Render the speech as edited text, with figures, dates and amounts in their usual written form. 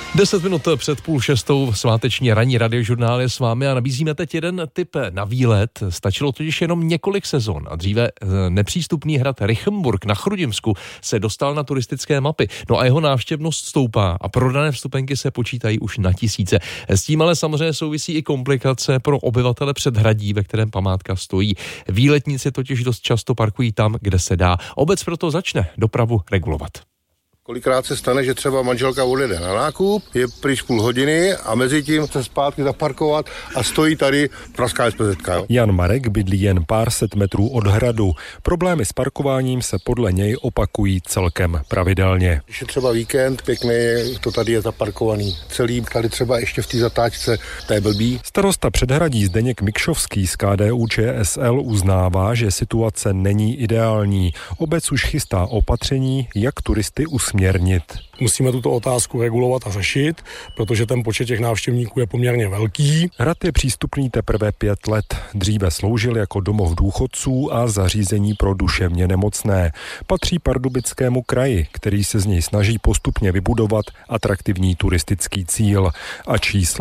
10 minut před 5:30 sváteční ranní radiožurnál je s vámi a nabízíme teď jeden tip na výlet. Stačilo totiž jenom několik sezon a dříve nepřístupný hrad Rychenburg na Chrudimsku se dostal na turistické mapy. No a jeho návštěvnost stoupá a prodané vstupenky se počítají už na tisíce. S tím ale samozřejmě souvisí i komplikace pro obyvatele předhradí, ve kterém památka stojí. Výletníci totiž dost často parkují tam, kde se dá. Obec proto začne dopravu regulovat. Kolikrát se stane, že třeba manželka odjede na nákup, je pryč půl hodiny a mezi tím se zpátky zaparkovat a stojí tady praská SPZ. Jan Marek bydlí jen pár set metrů od hradu. Problémy s parkováním se podle něj opakují celkem pravidelně. Když je třeba víkend, pěkný, to tady je zaparkovaný celý, tady třeba ještě v té zatáčce, to je blbý. Starosta Předhradí Zdeněk Mikšovský z KDU-ČSL uznává, že situace není ideální. Obec už chystá opatření, jak turisty usměrnit. Musíme tuto otázku regulovat a řešit, protože ten počet těch návštěvníků je poměrně velký. Hrad je přístupný teprve 5 let. Dříve sloužil jako domov důchodců a zařízení pro duševně nemocné. Patří Pardubickému kraji, který se z něj snaží postupně vybudovat atraktivní turistický cíl. A čísla